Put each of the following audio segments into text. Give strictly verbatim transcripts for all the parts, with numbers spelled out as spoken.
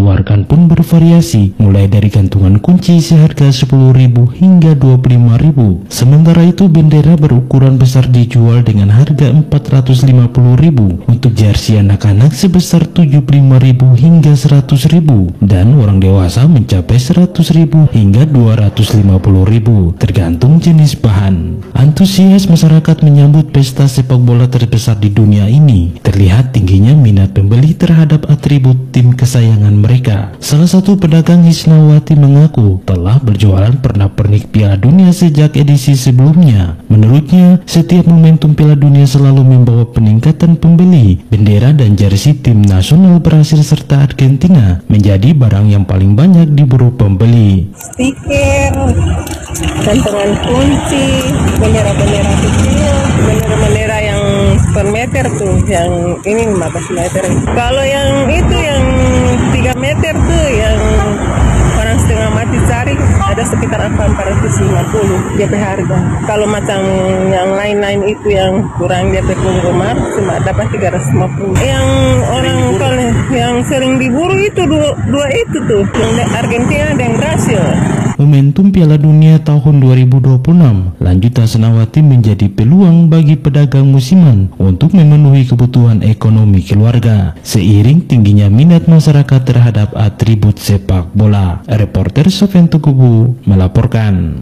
Ditawarkan pun bervariasi, mulai dari gantungan kunci seharga sepuluh ribu hingga dua puluh lima ribu. Sementara itu bendera berukuran besar dijual dengan harga empat ratus lima puluh ribu, untuk jersey anak-anak sebesar tujuh puluh lima ribu hingga seratus ribu, dan orang dewasa mencapai seratus ribu hingga dua ratus lima puluh ribu, tergantung jenis bahan. Antusias masyarakat menyambut pesta sepak bola terbesar di dunia ini. Terlihat tingginya minat pembeli terhadap atribut tim kesayangan mereka. Salah satu pedagang Hisnawati mengaku telah berjualan pernak-pernik Piala Dunia sejak edisi sebelumnya. Menurutnya, setiap momentum Piala Dunia selalu membawa peningkatan pembeli. Bendera dan jersey tim nasional Brasil serta Argentina menjadi barang yang paling banyak diburu pembeli. Stiker, gantungan kunci, bendera-bendera kecil, bendera-bendera yang per meter tuh, yang ini lima belas meter. Kalau yang itu yang tiga meter tuh, yang orang setengah mati cari, ada sekitar empat ratus lima puluh D P harga. Kalau macam yang lain-lain itu yang kurang D P penggemar cuma dapat tiga ratus lima puluh. Yang orang kalau yang sering diburu itu dua, dua itu tuh, yang Argentina dan Brasil. Momentum Piala Dunia tahun dua ribu dua puluh enam, lanjut Hisnawati menjadi peluang bagi pedagang musiman untuk memenuhi kebutuhan ekonomi keluarga, seiring tingginya minat masyarakat terhadap atribut sepak bola. Reporter Sofyan Tukubu melaporkan.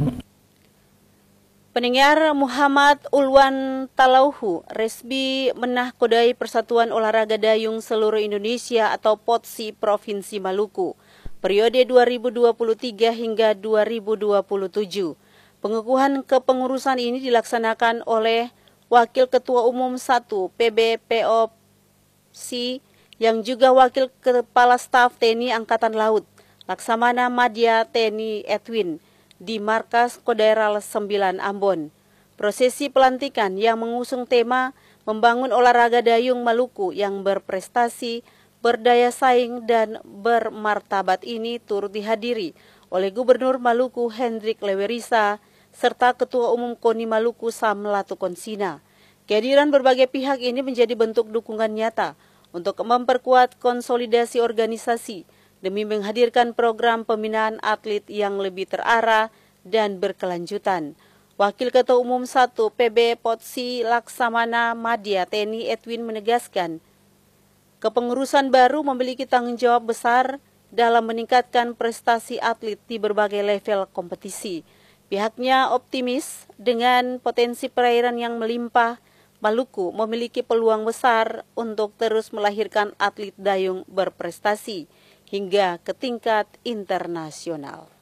Pendengar, Muhammad Ulwan Talauhu resmi menahkodai Persatuan Olahraga Dayung Seluruh Indonesia atau P O T S I Provinsi Maluku periode dua ribu dua puluh tiga hingga dua ribu dua puluh tujuh. Pengukuhan kepengurusan ini dilaksanakan oleh Wakil Ketua Umum satu P B P O S I yang juga Wakil Kepala Staf T N I Angkatan Laut, Laksamana Madya T N I Edwin, di Markas Koderal sembilan Ambon. Prosesi pelantikan yang mengusung tema Membangun Olahraga Dayung Maluku yang berprestasi, berdaya saing, dan bermartabat ini turut dihadiri oleh Gubernur Maluku Hendrik Lewerisa serta Ketua Umum KONI Maluku Sam Latukonsina. Kehadiran berbagai pihak ini menjadi bentuk dukungan nyata untuk memperkuat konsolidasi organisasi demi menghadirkan program pembinaan atlet yang lebih terarah dan berkelanjutan. Wakil Ketua Umum satu P B P O T S I Laksamana Madya T N I Edwin menegaskan, kepengurusan baru memiliki tanggung jawab besar dalam meningkatkan prestasi atlet di berbagai level kompetisi. Pihaknya optimis dengan potensi perairan yang melimpah, Maluku memiliki peluang besar untuk terus melahirkan atlet dayung berprestasi hingga ke tingkat internasional.